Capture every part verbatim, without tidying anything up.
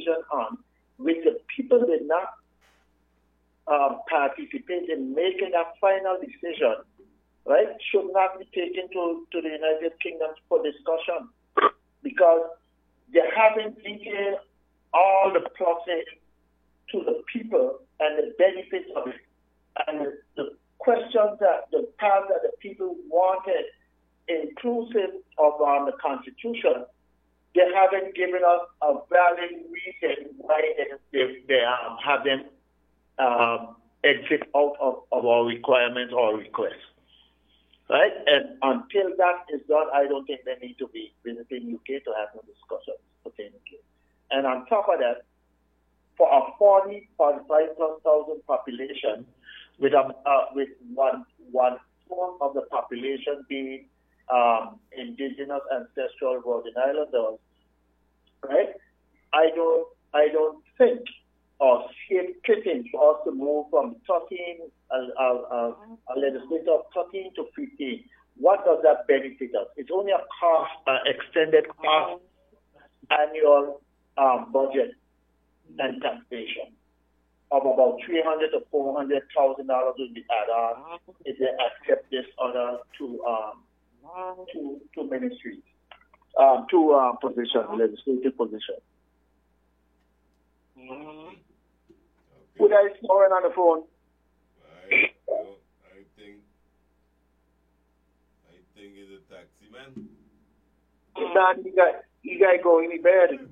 decision on, which the people did not um, participate in making a final decision, right, should not be taken to, to the United Kingdom for discussion, because they haven't detailed all the process to the people and the benefits of it. And the, the questions that the part that the people wanted, inclusive of um, the Constitution, they haven't given us a valid reason why they, they, they um, have them um, exit out of, of our requirements or requests. Right? And until that is done, I don't think they need to be visiting U K to have no discussions pertaining to it. And on top of that, for a forty, forty-five thousand population, with a, uh, with one one fourth of the population being um, indigenous ancestral Virgin Islanders, right? I don't I don't think or see it fitting for us to move from thirteen, a, a, a, a legislature of thirteen to fifteen. What does that benefit us? It's only a cost, uh, extended cost annual um, budget and taxation of about three hundred to four hundred thousand dollars will be added on if they accept this other two um two two ministries, um two uh, positions, legislative positions. Mm-hmm. Okay. Who that is snoring on the phone? I, well, I think I think it's a taxi man. If not, you got you got to go in the bed.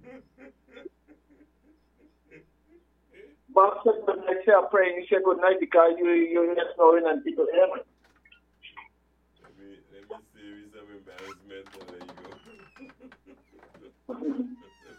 Bob said good night, say a prayer, you say good night because you, you're just snoring and people hear me. Let me, let me save you some embarrassment and there you go.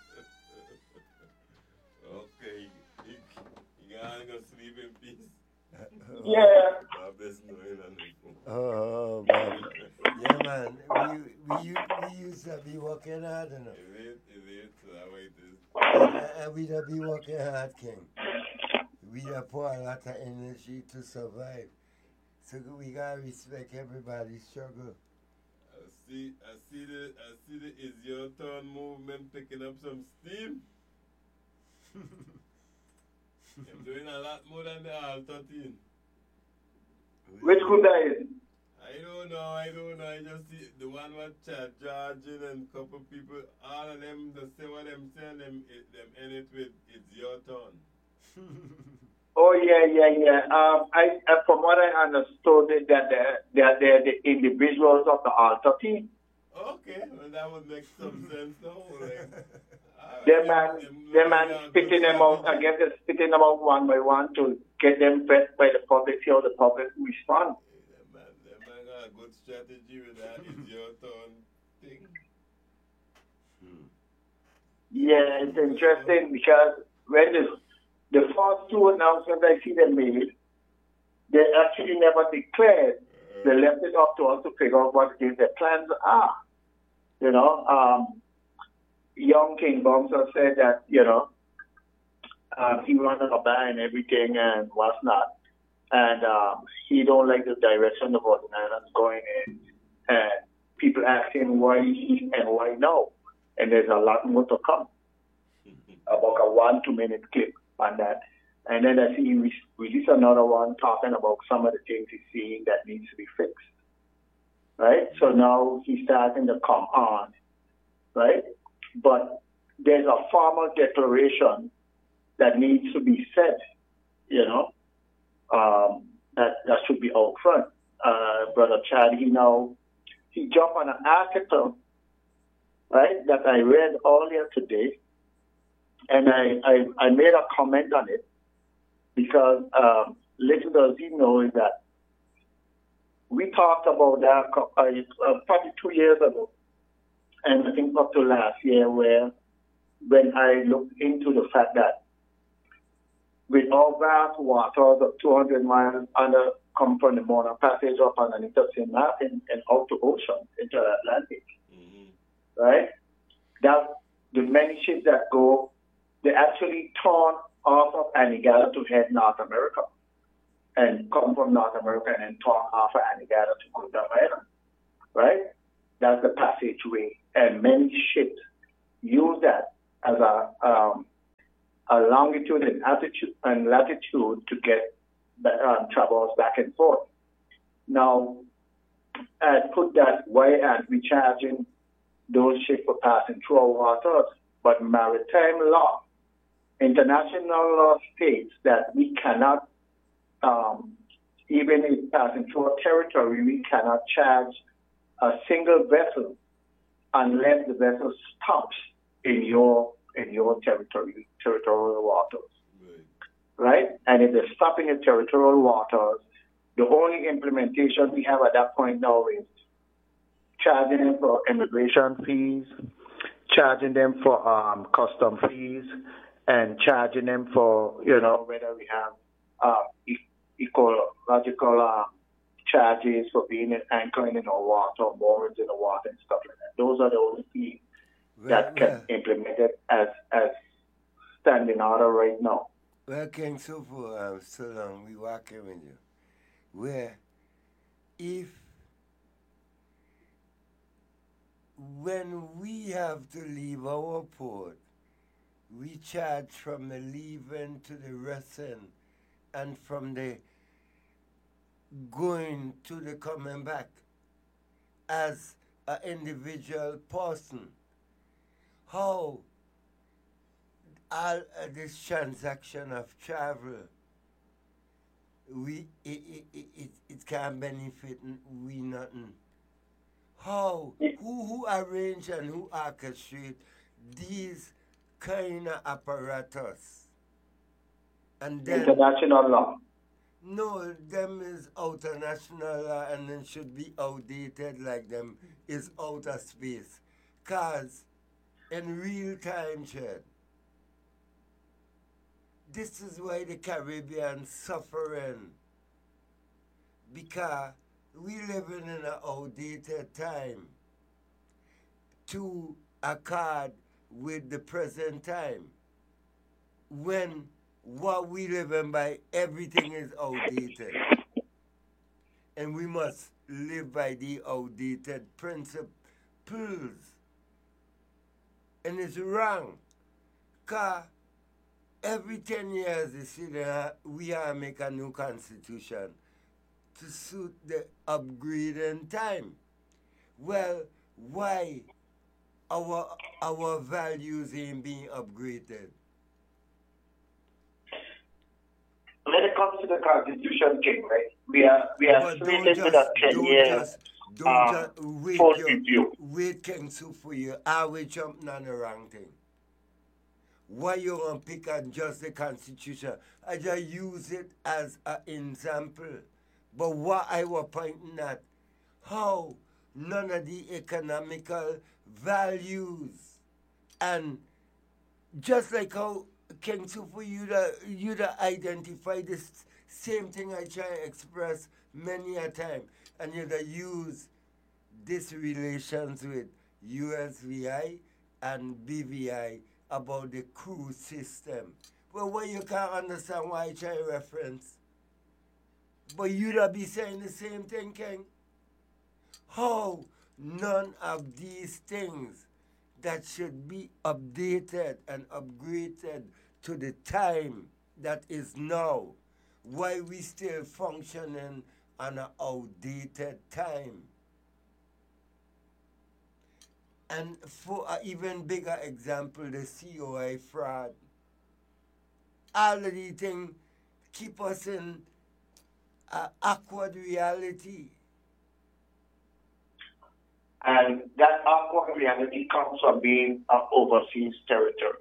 Okay, you, you gotta go sleep in peace. Yeah. Bob is snoring on the phone. Oh, man. Yeah, man. We, we, we used to be working hard, you know. Is it? Is it? So that way it is. And, and we don't be working hard, King. We don't pour a lot of energy to survive. So we gotta respect everybody's struggle. I see, I see the, I see the Is Your Turn movement picking up some steam. I'm doing a lot more than the R thirteen. Which group that is? I don't know, I don't know. I just see the one with Chad Georgian and couple people, all of them, the say what them saying, them, it, them end it with, it's your turn. Oh yeah, yeah, yeah. Um, I, uh, from what I understood, that they're, they're, they're the individuals of the altar team. Okay, well that would make some sense now. Like, Them man, them man spitting them out. I guess they're spitting them out one by one to get them fed by the public, see how the public respond. Yeah, man, them man got a good strategy with that. It's your turn thing. Hmm. Yeah, it's interesting because when the the first two announcements I see them made, they actually never declared. They left it up to us to figure out what it is their plans are. You know, um, young King Bumser said that, you know, um, he wanted to ban everything and what's not. And um, he don't like the direction the Virgin Islands going in. And people asking why he and why no. And there's a lot more to come. About a one, two minute clip on that. And then I see he re- release another one talking about some of the things he's seeing that needs to be fixed. Right? So now he's starting to come on. Right? But there's a formal declaration that needs to be said, you know, um, that, that should be out front. Uh, Brother Chad, he now, he jumped on an article, right, that I read earlier today, and I, I, I made a comment on it because um, little does he know is that we talked about that uh, uh, probably two years ago, and I think up to last year, where when I looked into the fact that with all vast waters of two hundred miles under come from the Mona Passage up underneath the Saint Martin and out to ocean into the Atlantic, mm-hmm. right? That the many ships that go, they actually turn off of Anegada to head North America, and come from North America and then turn off of Anegada to go down Island, right? That's the passageway, and many ships use that as a um, a longitude and altitude and latitude to get um, travels back and forth. Now, I put that why aren't we charging those ships for passing through our waters? But maritime law, international law states that we cannot, um, even if passing through our territory, we cannot charge a single vessel unless the vessel stops in your in your territory, territorial waters, right. right? And if they stop in your territorial waters, the only implementation we have at that point now is charging them for immigration fees, charging them for um, custom fees, and charging them for, you know, whether we have uh, e- ecological uh, charges for being anchoring in our water, moorings in the water, and stuff like that. Those are the only fees Well, that can well, be implemented as as standing order right now. well, King Sufu, um, so long we walking with you. Where if when we have to leave our port, we charge from the leaving to the resting and from the going to the coming back as an individual person. How all uh, this transaction of travel, we it, it, it, it, it can benefit n- we nothing. How who who arrange and who orchestrate these kind of apparatus, and then International law. no, them is out of national law and then should be outdated like them is out of space. Cause in real time, Chad, this is why the Caribbean suffering. Because we living in an outdated time to accord with the present time. When what we living by, everything is outdated. And we must live by the outdated principles. And it's wrong. Because every ten years, you see, that we are make a new constitution to suit the upgrading time. Well, why our our values ain't being upgraded? When it comes to the Constitution, King, right? We are we are But don't slated with a just ten don't year just don't um, just wait full your review. wait King Su for you. I will jump on the wrong thing. Why you gonna pick on just the Constitution? I just use it as an example. But what I was pointing at, how none of the economical values and just like how King Sufu, you da you da identify this same thing I try to express many a time, and you da use this relations with U S V I and B V I about the crew system. Well, why you can't understand why I try to reference? But you da be saying the same thing, King. How none of these things that should be updated and upgraded to the time that is now, why we still functioning on an outdated time. And for an even bigger example, the C O I fraud. All of these things keep us in an awkward reality. And that awkward reality comes from being an overseas territory.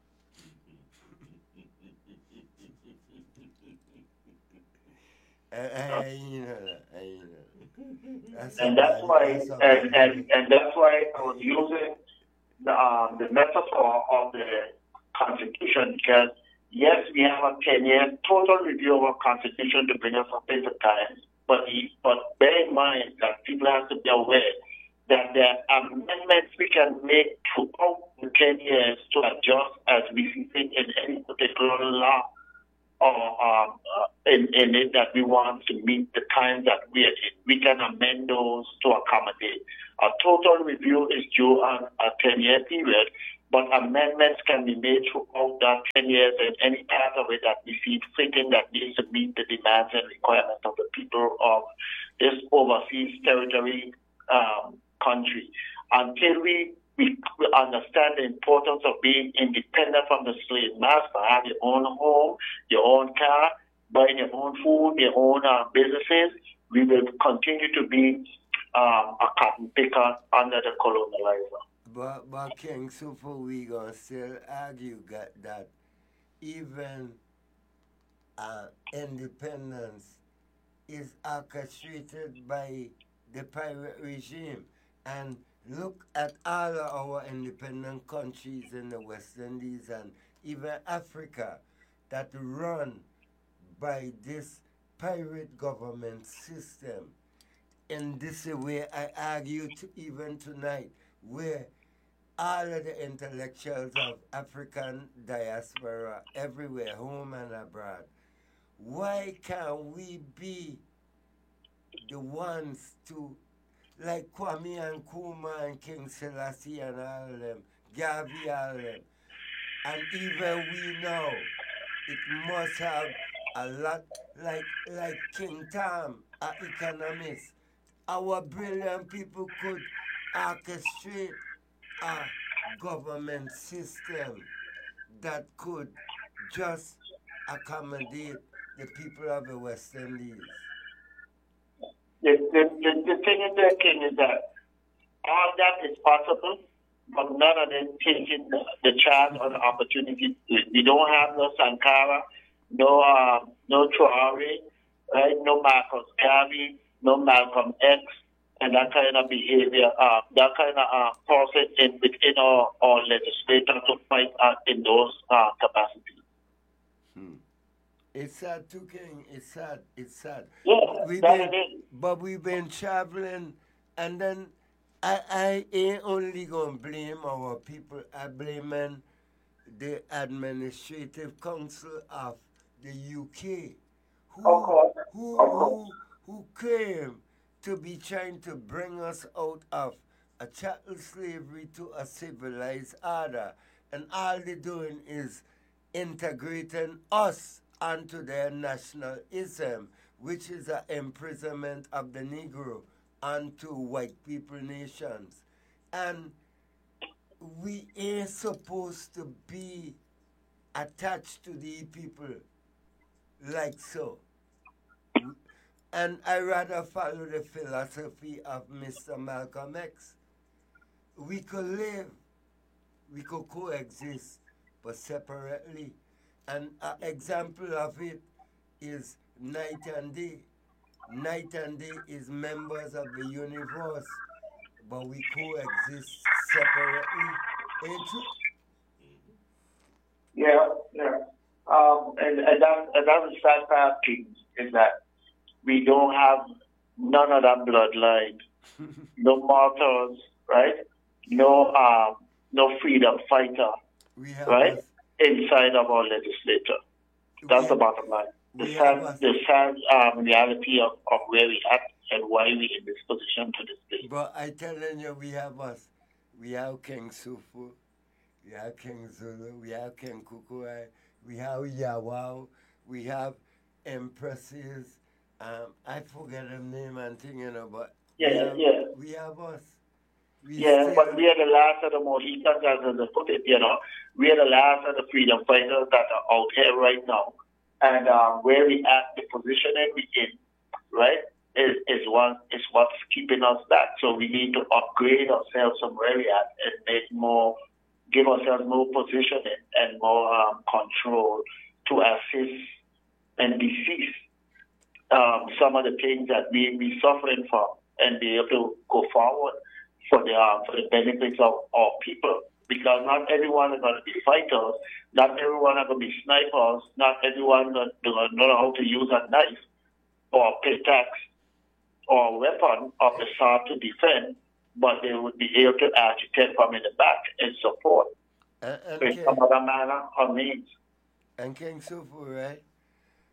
I, I, you know that. I, you know. That's And that's somebody. why, That's and, somebody. and, and that's why I was using the, um, the metaphor of the Constitution, because yes, we have a ten year total review of our Constitution to bring us up into time, but, the, but bear in mind that people have to be aware that there are amendments we can make throughout the ten years to adjust as we see fit in any particular law or um, uh, in, in it that we want to meet the times that we are in. We can amend those to accommodate. A total review is due on a ten-year period, but amendments can be made throughout that ten years and any part of it that we see fitting that needs to meet the demands and requirements of the people of this overseas territory um, country. Until we, we understand the importance of being independent from the slave master, have your own home, your own car, buying your own food, your own uh, businesses, we will continue to be um, a cotton picker under the colonializer. But, but King Super, we gonna still argue that, that even uh, independence is orchestrated by the pirate regime. And look at all of our independent countries in the West Indies and even Africa that run by this pirate government system. In this way, I argue to even tonight, where all of the intellectuals of African diaspora everywhere, home and abroad, why can't we be the ones to, like Kwame Nkrumah and King Selassie and all of them, Garvey, all of them, and even we know it must have a lot, like like King Tom, an economist. Our brilliant people could orchestrate a government system that could just accommodate the people of the West Indies. The, the, the, the thing is, the king is that all that is possible, but none of them taking the, the chance or the opportunity. We don't have no Sankara, no uh, no Traore, right? No Marcus Garvey, no Malcolm X, and that kind of behavior, uh, that kind of uh, process in within our, our legislature to fight uh, in those uh, capacities. Hmm. It's sad too, King. It's sad. It's sad. Yeah, we've that been, it is. but we've been traveling, and then I I ain't only gonna blame our people. I blaming the administrative council of the U K, who Of course. who Of who course. who claim to be trying to bring us out of a chattel slavery to a civilized order, and all they're doing is integrating us onto their nationalism, which is an imprisonment of the Negro onto white people nations. And we ain't supposed to be attached to the people like so. And I rather follow the philosophy of Mister Malcolm X. We could live, we could coexist, but separately. And an example of it is night and day. Night and day is members of the universe, but we coexist separately. Ain't true? Yeah, yeah. Um, and, and, that, and that's the sad part, Kings, is that we don't have none of that bloodline. No martyrs, right? No um, no freedom fighter, We have right? us. Inside of our legislature. That's we, the bottom line. The we sad, have us. the sad um, reality of, of where we at and why we in this position to this day. But I telling you, we have us. We have King Sufu, we have King Zulu, we have King Kukuai, we have Yawao, we have empresses. Um, I forget her name and thing, you know, but we Yeah, have, yeah. we have us. We Yeah, still, but we are the last of the Mohicans, as they put it, you know. We are the last of the freedom fighters that are out here right now. And um, where we at, the position that we in, right, is, is, one, is what's keeping us back. So we need to upgrade ourselves from where we at and make more, give ourselves more positioning and more um, control to assist and desist um, some of the things that we we suffering from and be able to go forward for the uh, for the benefits of our people. Because not everyone is going to be fighters, not everyone is going to be snipers, not everyone is going to know how to use a knife or a pickaxe or a weapon of the sort to defend, but they would be able to agitate from in the back and support and, and, in King, some other manner or means. and King Sufu, right?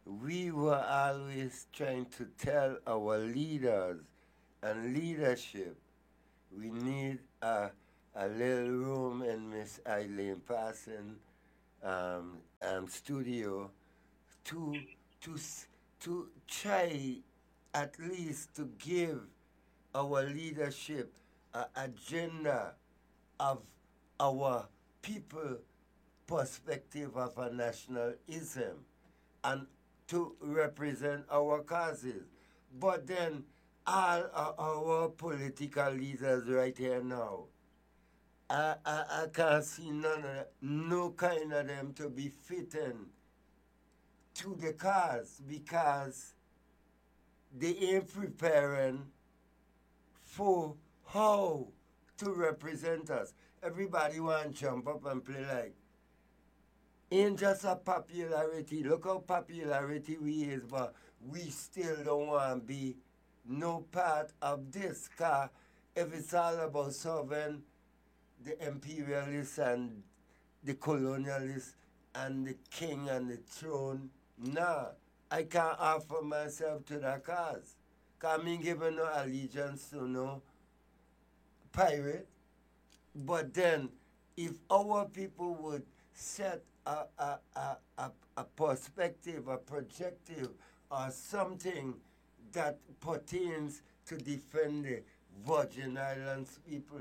we were always trying to tell our leaders and leadership we need a, a little room in Miss Eileen Parson um, um, studio to to s- to try at least to give our leadership an agenda of our people perspective of a nationalism and to represent our causes. But then all of our political leaders right here now, I, I, I can't see none of no kind of them to be fitting to the cause because they ain't preparing for how to represent us. Everybody want to jump up and play like ain't just a popularity. Look how popularity we is, but we still don't want to be no part of this. Cause if it's all about serving the imperialists and the colonialists and the king and the throne, nah, I can't offer myself to that cause. Cause me giving no allegiance to no pirate. But then, if our people would set a, a, a, a, a perspective, a projective, or something that pertains to defend the Virgin Islands people,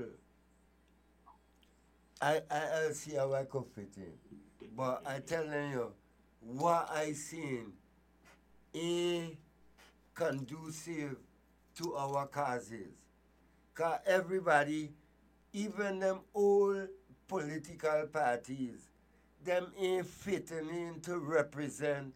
I, I, I'll see how I could fit in. But I telling you, what I seen ain't conducive to our causes. Because everybody, even them old political parties, them ain't fitting in to represent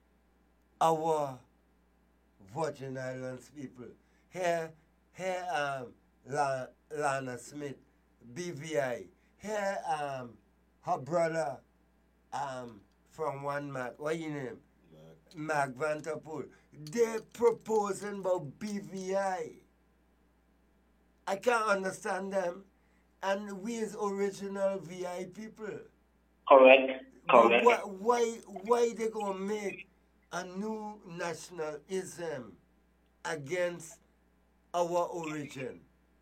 our Virgin Islands people. Here, here, um, La, Lana Smith, B V I. Here, um, her brother, um, from One Mac, what you name? Mark Vanterpool. They're proposing about B V I. I can't understand them. And we is original V I people. Correct. But Correct. why, why, why they gonna make a new nationalism against our origin?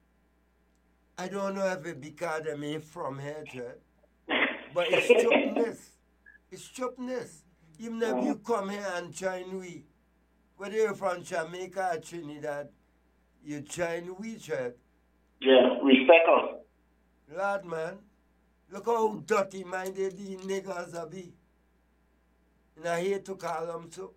I don't know if it because them ain't from here, Jed, but it's chupness. It's chupness. Even if you come here and join we, whether you're from Jamaica or Trinidad, you join we, Jed. Yeah, respect us. Lord, man, look how dirty minded these niggas are be. And I hate to call them so,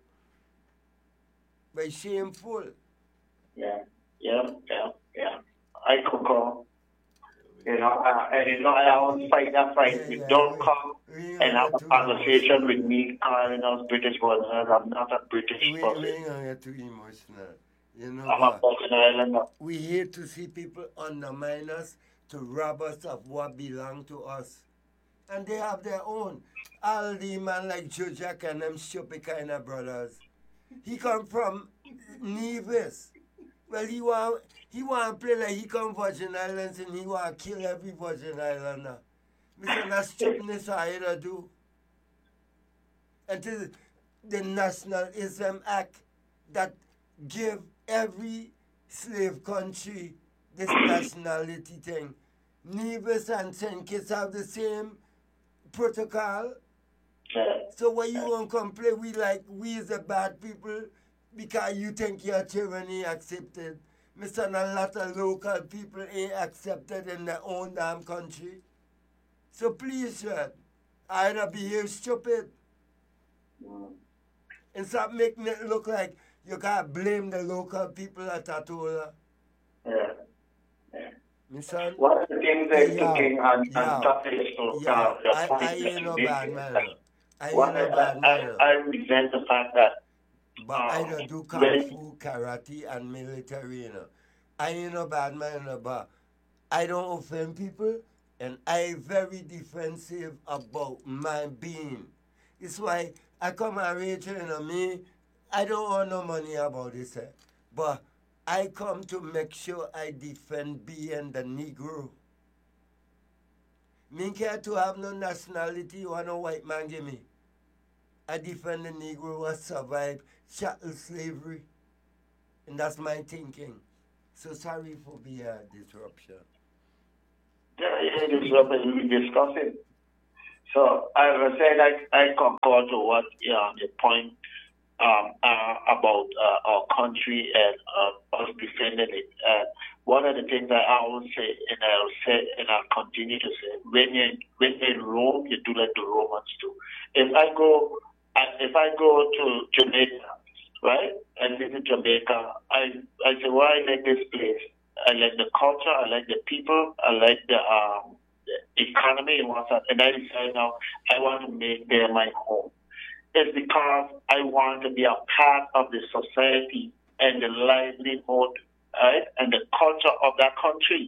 but shameful. Yeah, yeah, yeah, yeah. I concur. You know, uh, and you know, I always fight that fight. Yeah, You yeah, don't we, come we ain't and gonna have get a too conversation emotional. with me calling us British Northerners. I'm not a British We, we person. ain't gonna get too emotional. You know, I'm a but Virgin Islander. we hate to see people undermine us to rob us of what belong to us. And they have their own. All the man like Joe Jack and them stupid kind of brothers. He come from Nevis. Well, he want he want to play like he come Virgin Islands and he want to kill every Virgin Islander. Mister That stupidness I to do. Until the Nationalism Act that give every slave country this nationality thing. Nevis and Saint Kitts have the same protocol. Yeah. So why you won't complain we like we is the bad people because you think your tyranny accepted? Mister And a lot of local people ain't accepted in their own damn country. So please, sir, either behave stupid Mm. and stop making it look like you can't blame the local people at Tatola. Yeah. Yeah. Me son? One of the things Hey, they're yo, cooking and, and yo, stuff is to yo, uh, the I, point I that ain't you no make bad is man. that No. I what ain't I, no bad I, man. No. I, I resent the fact that But I um, don't do kung when fu, karate, and military, you know. I ain't no bad man, no, but I don't offend people, and I very defensive about my being. It's why I come and Rachel, you know, me, I don't want no money about this, eh? But I come to make sure I defend being the Negro. Me care to have no nationality or no white man give me. I defend the Negro who survived chattel slavery. And that's my thinking. So sorry for the uh, disruption. Yeah, yeah, this is what we discussing. So I was saying I, I concur to what yeah, the point um, uh, about uh, our country and uh, us defending it. Uh, one of the things that I always say, and I'll say, and I'll continue to say, when you when you're in Rome, you do like the Romans do. If I go, if I go to Jamaica, right, and visit Jamaica, I I say, why I like this place? I like the culture, I like the people, I like the um, the economy and what's that. And I decide now I want to make there my home. It's because I want to be a part of the society and the livelihood, right, and the culture of that country.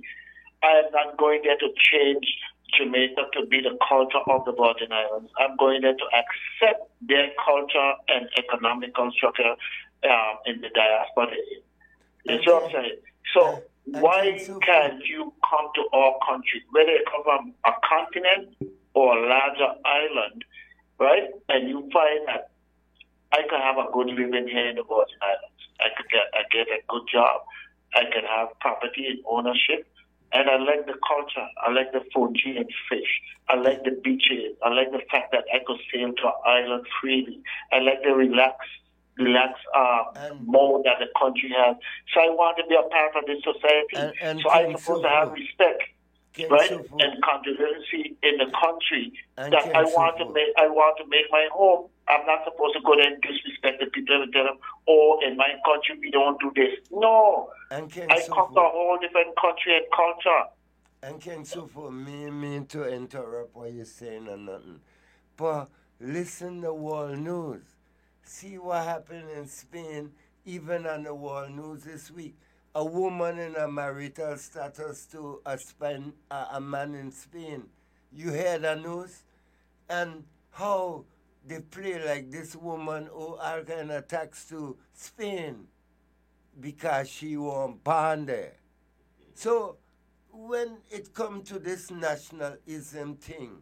I am not going there to change Jamaica to be the culture of the Virgin Islands. I'm going there to accept their culture and economical structure um, in the diaspora. You see what I'm saying? So why can't you come to our country, whether you come from a continent or a larger island, right? And you find that I can have a good living here in the Virgin Islands. I could get I get a good job. I can have property and ownership. And I like the culture. I like the Fijian fish. I like the beaches. I like the fact that I could sail to an island freely. I like the relax, relax uh, mode that the country has. So I want to be a part of this society. And, and so I'm supposed to have respect, King right, Sufu. and controversy in the country And that King I want Sufu. to make. I want to make my home. I'm not supposed to go there and disrespect the people and tell them, "Oh, in my country we don't do this." No. And King I come to a Sufu. whole different country and culture. And King Sufu, me mean to interrupt what you're saying or nothing. But listen to world news. See what happened in Spain, even on the world news this week. A woman in a marital status to a, Spain, a, a man in Spain. You hear the news? And how they play like this woman who are kind of tax to Spain because she won't born there. So when it comes to this nationalism thing,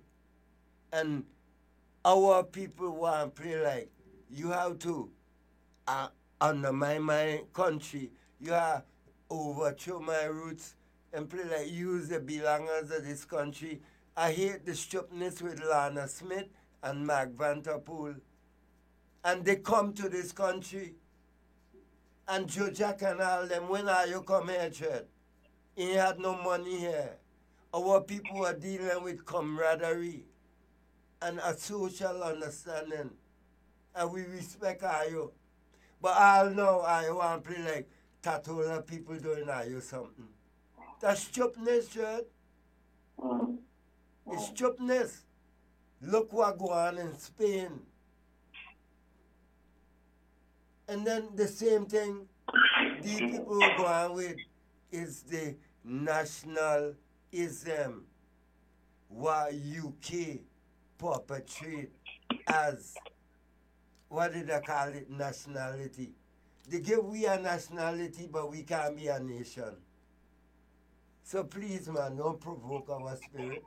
and our people want to play like, you have to uh, undermine my country, you have overthrow my roots, and play like use the belongers of this country. I hate the stupidness with Lana Smith and Mark Vanterpool. And they come to this country, and Joe Jack and all them, when are you come here, Chad? He had no money here. Our people were dealing with camaraderie and a social understanding. And we respect Ayo. But I'll know I want to play like Tatola people doing Ayo something. That's stupidness, Chad. It's stupidness. Look what go on in Spain. And then the same thing these people go on with is the nationalism what U K perpetrate as, what did they call it, nationality. They give we a nationality, but we can't be a nation. So please, man, don't provoke our spirit.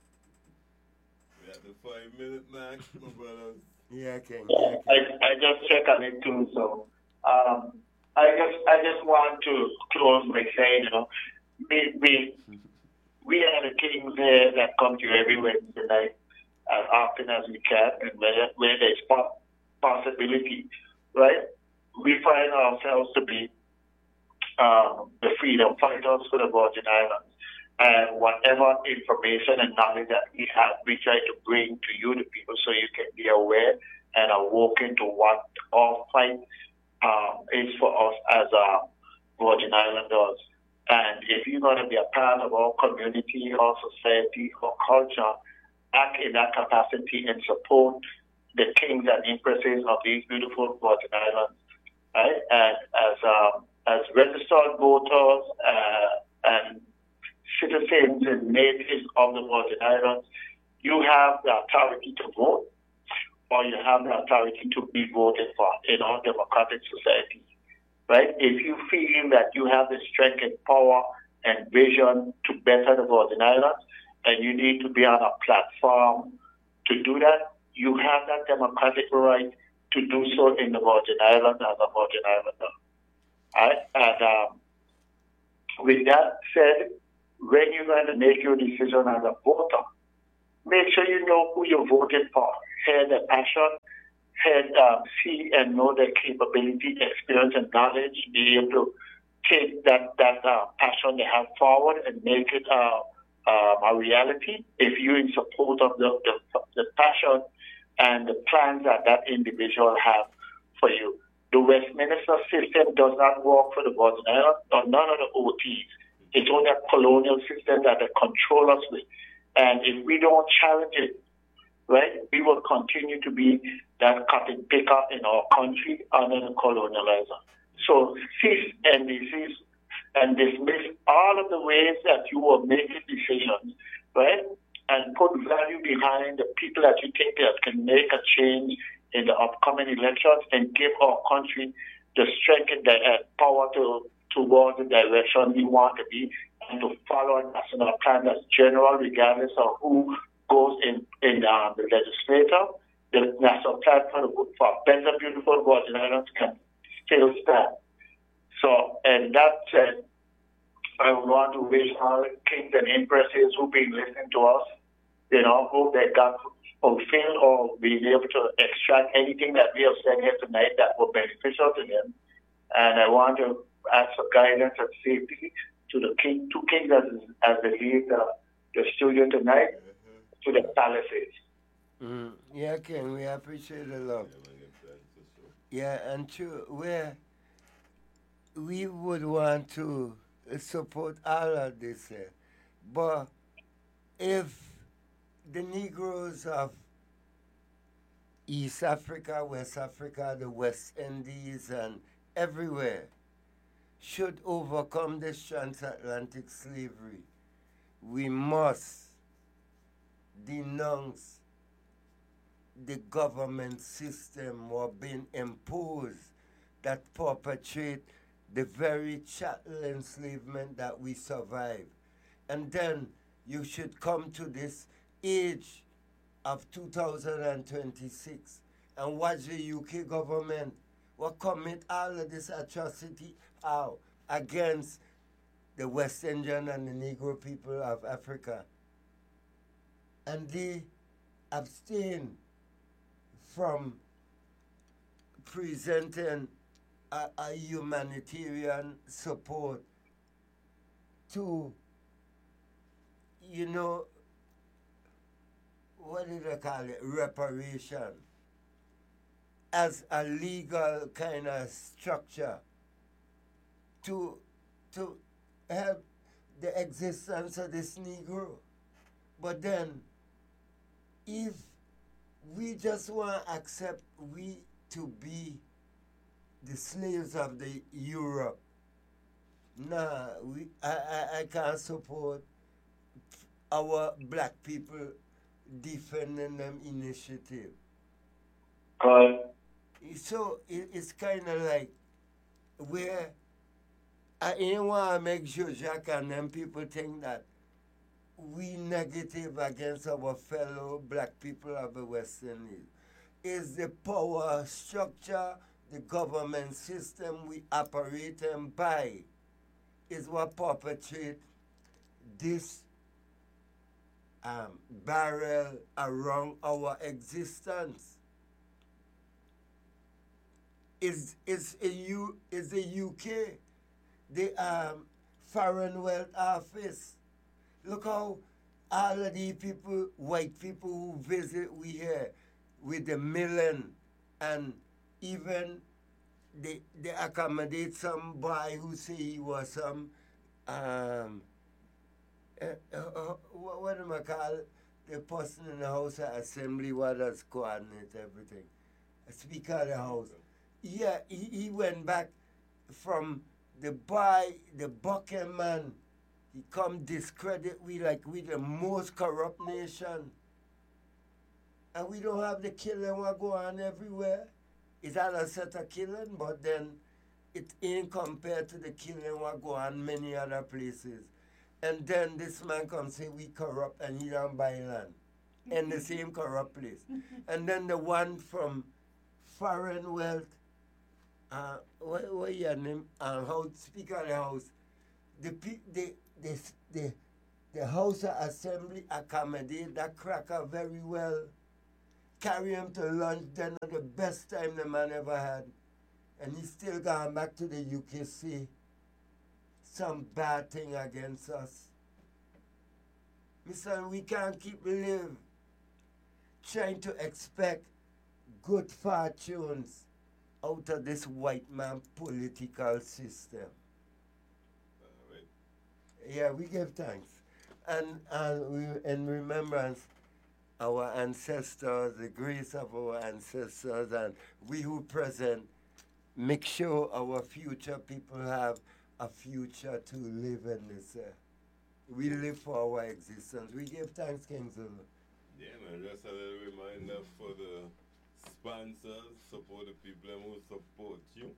We at the five minute mark, my brothers. Yeah, King. Yeah, Yeah, King. I, I just check on it too. So um, I just I just want to close by saying, you know, we we we are the kings here that come to you every Wednesday night as often as we can, and where, where there's possibility, right? We find ourselves to be um, the freedom fighters for the Virgin Islands. And whatever information and knowledge that we have, we try to bring to you, the people, so you can be aware and awoken to what our fight um, is for us as uh, Virgin Islanders. And if you're going to be a part of our community, our society, our culture, act in that capacity and support the kings and empresses of these beautiful Virgin Islands, right? And as um, as registered voters uh, and citizens and natives of the Virgin Islands, you have the authority to vote, or you have the authority to be voted for in our democratic society, right? If you feel that you have the strength and power and vision to better the Virgin Islands, and you need to be on a platform to do that, you have that democratic right to do so in the Virgin Islands as a Virgin Islander. Right? And um, with that said, when you're going to make your decision as a voter, make sure you know who you're voting for. Hear their passion, hear, uh, see and know their capability, experience, and knowledge. Be able to take that that uh, passion they have forward and make it uh, uh, a reality. If you're in support of the, the the passion and the plans that that individual have for you. The Westminster system does not work for the Virgin Islands or none of the O Ts. It's only a colonial system that they control us with. And if we don't challenge it, right, we will continue to be that cotton picker in our country under the colonializer. So cease and desist and dismiss all of the ways that you will make decisions, right, and put value behind the people that you think that can make a change in the upcoming elections and give our country the strength and the uh, power to towards the direction we want to be and to follow a national plan that's general regardless of who goes in, in um, the legislature. The national plan for, the, for a better, beautiful Virgin Islands can still stand. So, and that said, I would want to wish all kings and empresses who've been listening to us, you know, hope they got fulfilled or be able to extract anything that we have said here tonight that will be beneficial to them. And I want to ask for guidance and safety to the king, two kings as, as they leave the, the studio tonight to the palaces. Mm. Yeah, King, we appreciate the love. Yeah, and true, where we would want to support all of this here. But if the Negroes of East Africa, West Africa, the West Indies, and everywhere should overcome this transatlantic slavery, we must denounce the government system or being imposed that perpetrate the very chattel enslavement that we survive. And then you should come to this age of two thousand twenty-six and watch the U K government will commit all of this atrocity out against the West Indian and the Negro people of Africa. And they abstain from presenting a, a humanitarian support to, you know, what did I call it, reparation, as a legal kind of structure to to help the existence of this Negro. But then, if we just want to accept we to be the slaves of the Europe, nah, we I, I, I can't support our black people defending them initiative. Uh, So it, it's kind of like where I ain't want to make sure Jacques and them people think that we negative against our fellow black people of the West Indies. Is the power structure, the government system we operate and by is what perpetrate this um, barrel around our existence. Is is a U is the U K, the um, Foreign Wealth Office. Look how all of the people, white people who visit we here with the million, and even they they accommodate some boy who say he was some um uh, uh, uh, what, what am I call it? The person in the House of Assembly what does coordinate everything. A Speaker of the House. Yeah, he, he went back from the boy, the Bucking man. He come discredit we like we the most corrupt nation. And we don't have the killing what go on everywhere. It's all a set of killing, but then it ain't compared to the killing what go on many other places. And then this man come say we corrupt and he don't buy land. in the same corrupt place. And then the one from Foreign Wealth, uh, what, what your name? Uh, house, Speaker of the House. The, pe- the, the, the, the House of Assembly accommodate that cracker very well. Carry him to lunch dinner, the best time the man ever had. And he's still gone back to the U K C. Some bad thing against us. Mister We can't keep live trying to expect good fortunes out of this white man political system. Uh, right. Yeah, we give thanks. And, and we, in remembrance, our ancestors, the grace of our ancestors, and we who present, make sure our future people have a future to live in this earth. We live for our existence. We give thanks, King Zulu. Yeah, man, just a little reminder for the sponsors, support the people who support you.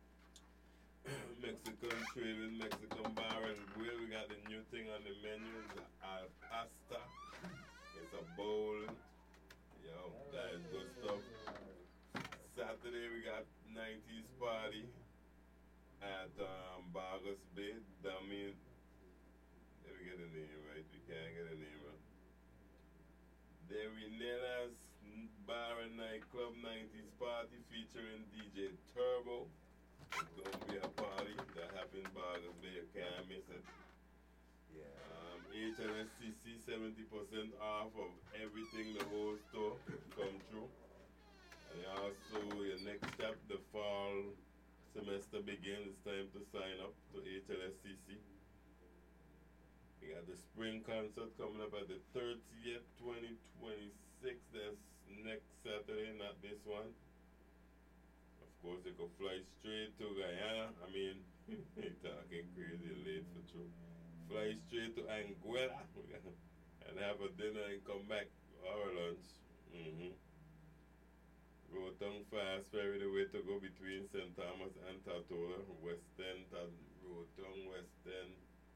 Mexican trade with Mexican bar and grill. We got the new thing on the menu, the al pasta. It's a bowl. Yo, that is good stuff. Saturday we got nineties party at um, Bargus Bay. That means, let me get the name right. We can't get the name right. The Renella's Bar and Nightclub nineties party featuring D J Turbo. It's going to be a party that happens in Bargus Bay. You can't miss it. Yeah. Um, H L S C C seventy percent off of everything, the whole store come through. And also your next step, the fall semester begins. It's time to sign up to H L S C C. We got the spring concert coming up at the thirtieth, twenty twenty-six. That's next Saturday, not this one. Of course, you could fly straight to Guyana. I mean, talking crazy late for true. Fly straight to Anguilla and have a dinner and come back or lunch. Mm-hmm. Rotong Fast Ferry, the way to go between Saint Thomas and Tatola, West End, Rotong, West End,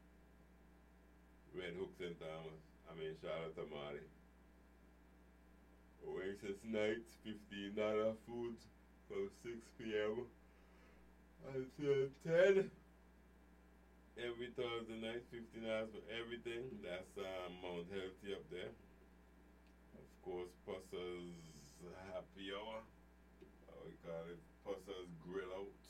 Red Hook, Saint Thomas. I mean, Charlotte Amari. Oasis nights, fifteen dollars food from six p m until ten. Every Thursday night, fifteen dollars for everything. That's um, Mount Healthy up there. Of course, Pusser's Happy Hour. Uh, we call it Pusser's Grill Out.